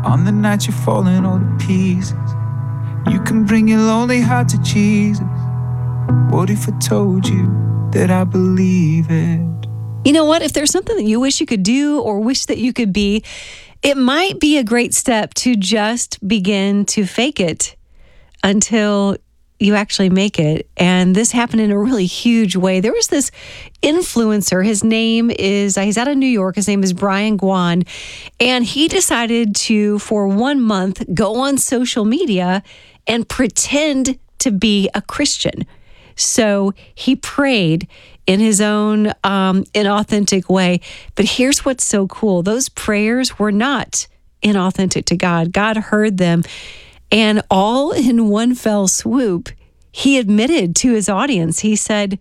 On the night you're falling all to pieces, you can bring your lonely heart to Jesus. What if I told you that I believe it? You know what? If there's something that you wish you could do or wish that you could be, it might be a great step to just begin to fake it until you actually make it. And this happened in a really huge way. There was this influencer. His name is, he's out of New York. His name is Brian Guan. And he decided to, for 1 month, go on social media and pretend to be a Christian. So he prayed in his own inauthentic way. But here's what's so cool. Those prayers were not inauthentic to God. God heard them. And all in one fell swoop, he admitted to his audience, he said,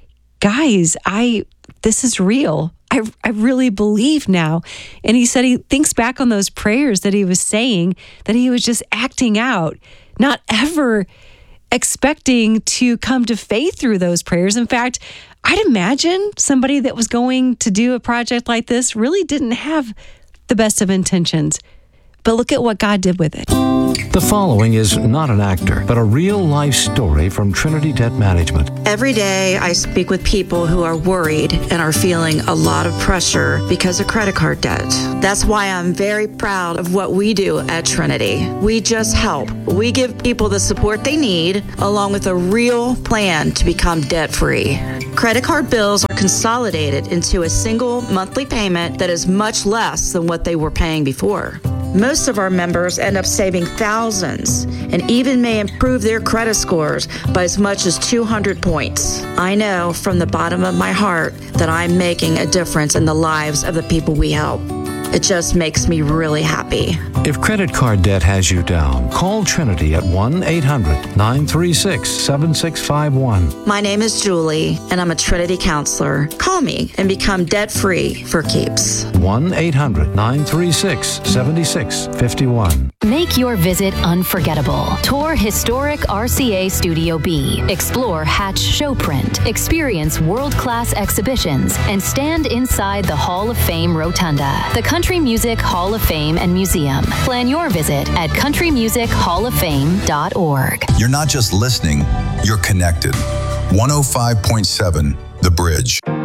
guys, this is real. I really believe now. And he said he thinks back on those prayers that he was saying, that he was just acting out, not ever expecting to come to faith through those prayers. In fact, I'd imagine somebody that was going to do a project like this really didn't have the best of intentions. But look at what God did with it. The following is not an actor, but a real-life story from Trinity Debt Management. Every day I speak with people who are worried and are feeling a lot of pressure because of credit card debt. That's why I'm very proud of what we do at Trinity. We just help. We give people the support they need, along with a real plan to become debt-free. Credit card bills are consolidated into a single monthly payment that is much less than what they were paying before. Most of our members end up saving thousands and even may improve their credit scores by as much as 200 points. I know from the bottom of my heart that I'm making a difference in the lives of the people we help. It just makes me really happy. If credit card debt has you down, call Trinity at 1-800-936-7651. My name is Julie, and I'm a Trinity counselor. Call me and become debt-free for keeps. 1-800-936-7651. Make your visit unforgettable. Tour historic RCA Studio B. Explore Hatch Showprint. Experience world-class exhibitions and stand inside the Hall of Fame Rotunda, the Country Music Hall of Fame and Museum. Plan your visit at countrymusichofoffame.org. You're not just listening, you're connected. 105.7 The Bridge.